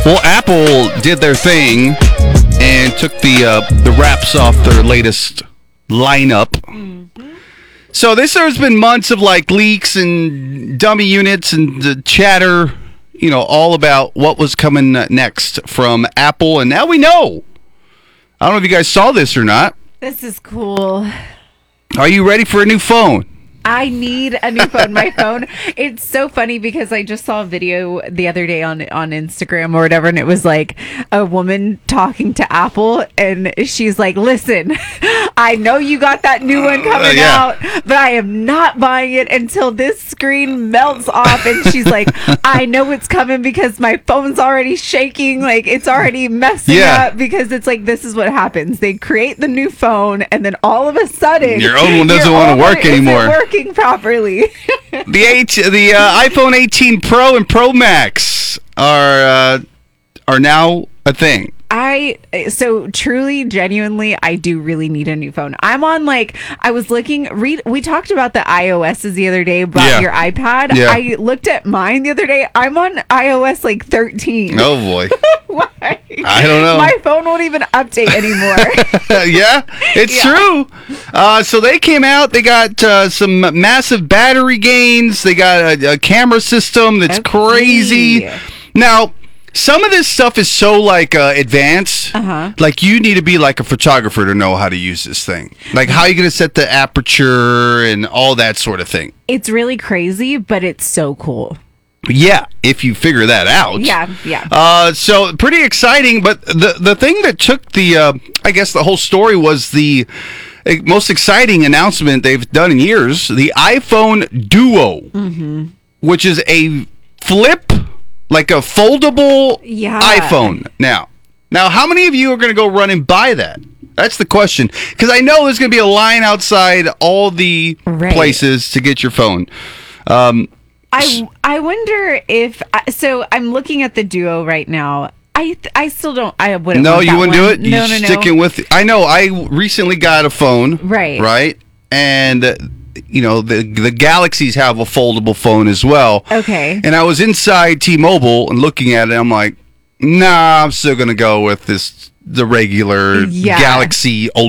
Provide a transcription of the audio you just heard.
Well, Apple did their thing and took the wraps off their latest lineup. Mm-hmm. So there's been months of like leaks and dummy units and the chatter, all about what was coming next from Apple, and now we know. I don't know if you guys saw this or not. This is cool. Are you ready for a new phone? I need a new phone. My phone, it's so funny because I just saw a video the other day on Instagram or whatever, and it was like a woman talking to Apple, and she's like, listen, I know you got that new one coming out, but I am not buying it until this screen melts off. And she's like, I know it's coming because my phone's already shaking. Like, it's already messing up, because it's like, this is what happens. They create the new phone, and then all of a sudden, your old one doesn't want to work anymore. Working properly. The iPhone 18 Pro and Pro Max are now a thing. So truly, genuinely, I do really need a new phone. I'm on I was looking, we talked about the iOSs the other day about your iPad. Yeah. I looked at mine the other day. I'm on iOS 13. Oh boy. Why? I don't know. My phone won't even update anymore. Yeah, it's true. So they came out, they got some massive battery gains. They got a camera system that's crazy. Now, some of this stuff is so advanced. Like you need to be like a photographer to know how to use this thing. Like how are you going to set the aperture and all that sort of thing. It's really crazy, but it's so cool. Yeah, if you figure that out. Yeah. So pretty exciting, but the thing that took I guess the whole story was the most exciting announcement they've done in years, the iPhone Duo, which is a flip, like a foldable iPhone. Now, how many of you are going to go run and buy that? That's the question. Because I know there's going to be a line outside all the places to get your phone. I wonder if so. I'm looking at the Duo right now. I still don't. I wouldn't. No, want you wouldn't do it. No. Sticking with. I know. I recently got a phone. Right. And the Galaxies have a foldable phone as well. Okay. And I was inside T-Mobile and looking at it. I'm like, nah, I'm still gonna go with the regular Galaxy